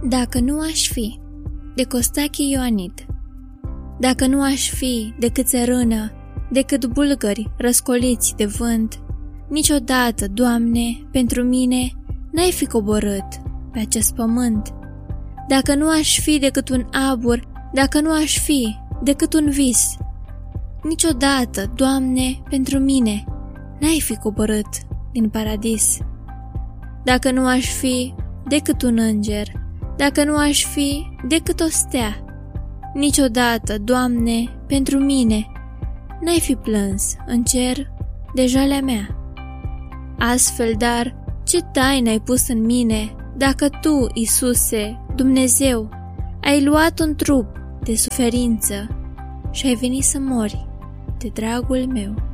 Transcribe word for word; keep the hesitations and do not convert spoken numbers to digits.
Dacă nu aș fi, de Costache Ioanid. Dacă nu aș fi decât țărână, decât bulgări răscoliți de vânt, niciodată, Doamne, pentru mine n-ai fi coborât pe acest pământ. Dacă nu aș fi decât un abur, dacă nu aș fi decât un vis, niciodată, Doamne, pentru mine n-ai fi coborât din paradis. Dacă nu aș fi decât un înger, dacă nu aș fi decât o stea, niciodată, Doamne, pentru mine n-ai fi plâns în cer de jalea mea. Astfel, dar, ce taină ai pus în mine, dacă Tu, Iisuse, Dumnezeu, ai luat un trup de suferință și ai venit să mori de dragul meu.